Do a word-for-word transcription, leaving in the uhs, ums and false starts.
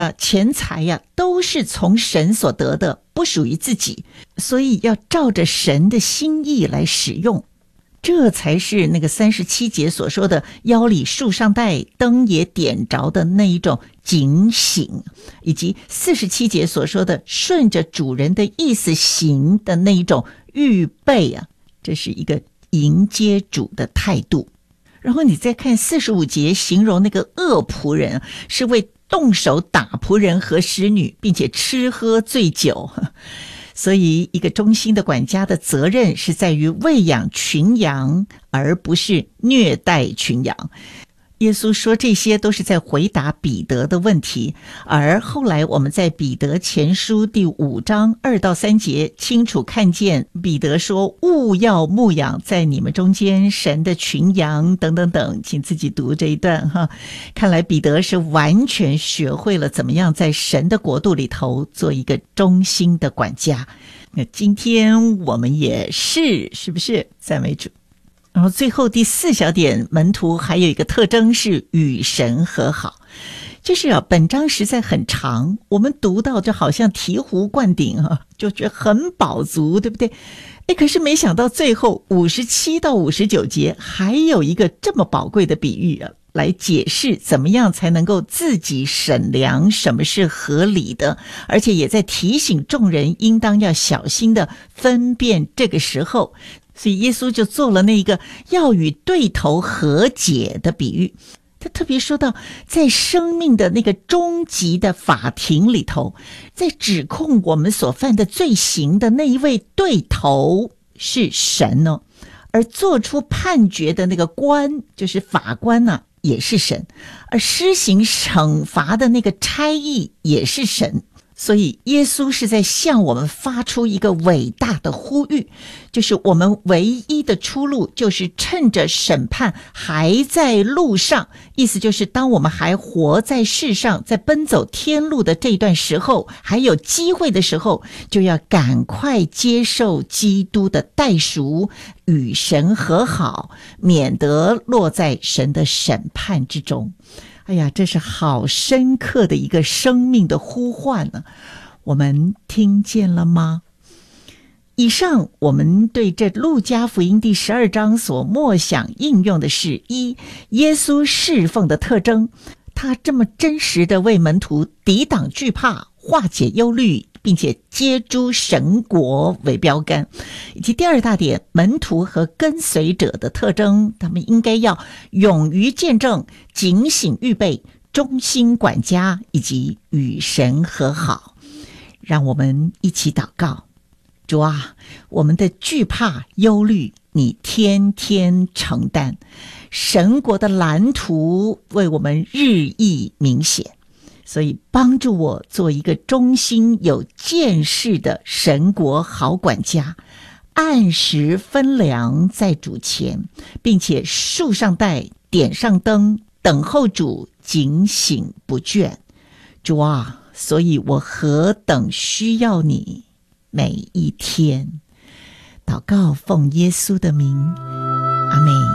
啊，钱财呀、啊，都是从神所得的，不属于自己，所以要照着神的心意来使用。这才是那个三十七节所说的腰里束上带，灯也点着的那一种警醒，以及四十七节所说的顺着主人的意思行的那一种预备啊，这是一个迎接主的态度。然后你再看四十五节，形容那个恶仆人是为动手打仆人和使女，并且吃喝醉酒。所以一个忠心的管家的责任是在于喂养群羊，而不是虐待群羊。耶稣说这些都是在回答彼得的问题，而后来我们在彼得前书第五章二到三节清楚看见彼得说务要牧养在你们中间神的群羊等等等，请自己读这一段哈。看来彼得是完全学会了怎么样在神的国度里头做一个忠心的管家。那今天我们也是，是不是？赞美主。然后最后第四小点，门徒还有一个特征是与神和好。就是啊，本章实在很长，我们读到就好像醍醐灌顶啊，就觉得很饱足，对不对？哎，可是没想到最后五十七到五十九节还有一个这么宝贵的比喻啊，来解释怎么样才能够自己审量什么是合理的，而且也在提醒众人应当要小心的分辨这个时候。所以耶稣就做了那个要与对头和解的比喻。他特别说到，在生命的那个终极的法庭里头，在指控我们所犯的罪行的那一位对头是神哦，而做出判决的那个官就是法官呢、啊，也是神，而施行惩罚的那个差役也是神。所以耶稣是在向我们发出一个伟大的呼吁，就是我们唯一的出路就是趁着审判还在路上，意思就是当我们还活在世上，在奔走天路的这段时候，还有机会的时候，就要赶快接受基督的代赎，与神和好，免得落在神的审判之中。哎呀，这是好深刻的一个生命的呼唤呢、啊，我们听见了吗？以上我们对这路加福音第十二章所默想应用的是：一、耶稣侍奉的特征，他这么真实的为门徒抵挡惧怕，化解忧虑，并且接诸神国为标杆。以及第二大点，门徒和跟随者的特征，他们应该要勇于见证，警醒预备，忠心管家，以及与神和好。让我们一起祷告。主啊，我们的惧怕忧虑你天天承担，神国的蓝图为我们日益明显，所以帮助我做一个忠心有见识的神国好管家，按时分粮在主前，并且束上带，点上灯，等候主，警醒不倦。主啊，所以我何等需要你每一天。祷告奉耶稣的名，阿们。